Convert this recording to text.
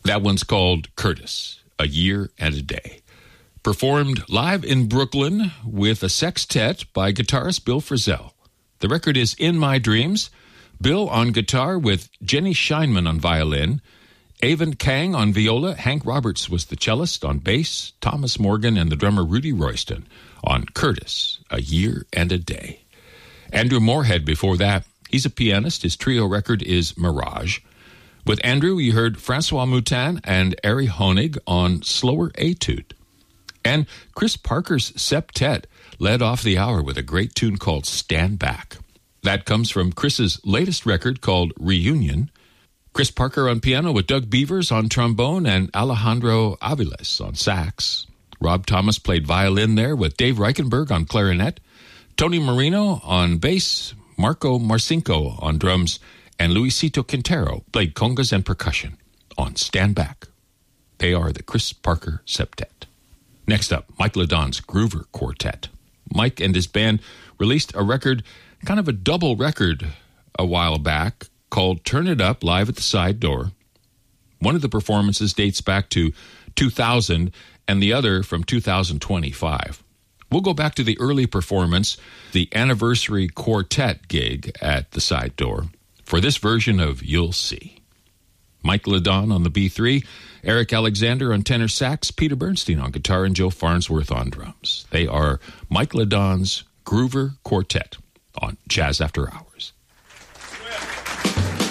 That one's called Curtis, A Year and a Day. Performed live in Brooklyn with a sextet by guitarist Bill Frisell. The record is In My Dreams. Bill on guitar with Jenny Scheinman on violin, Avon Kang on viola, Hank Roberts was the cellist on bass, Thomas Morgan and the drummer Rudy Royston on Curtis, A Year and a Day. Andrew Moorhead before that. He's a pianist. His trio record is Mirage. With Andrew, you heard Francois Moutin and Ari Honig on Slower Etude. And Chris Parker's septet led off the hour with a great tune called Stand Back. That comes from Chris's latest record called Reunion. Chris Parker on piano with Doug Beavers on trombone and Alejandro Aviles on sax. Rob Thomas played violin there with Dave Reichenberg on clarinet, Tony Marino on bass, Marco Marcinko on drums, and Luisito Quintero played congas and percussion on Stand Back. They are the Chris Parker Septet. Next up, Mike Ledon's Groover Quartet. Mike and his band released a record, kind of a double record a while back, called Turn It Up Live at the Side Door. One of the performances dates back to 2000 and the other from 2025. We'll go back to the early performance, the anniversary quartet gig at the Side Door, for this version of You'll See. Mike Ledon on the B3, Eric Alexander on tenor sax, Peter Bernstein on guitar, and Joe Farnsworth on drums. They are Mike Ledon's Groover Quartet on Jazz After Hours.